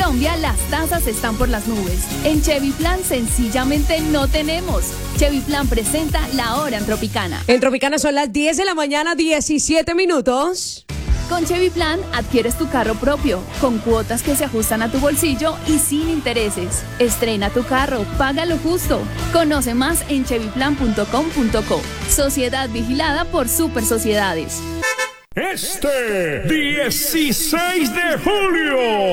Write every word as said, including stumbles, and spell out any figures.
Colombia las tasas están por las nubes. En Chevy Plan sencillamente no tenemos. Chevy Plan presenta La Hora en Tropicana. En Tropicana son las diez de la mañana, diecisiete minutos. Con Chevy Plan adquieres tu carro propio, con cuotas que se ajustan a tu bolsillo y sin intereses. Estrena tu carro, paga lo justo. Conoce más en chevy plan punto com punto co. Sociedad vigilada por Super Sociedades. Este dieciséis de julio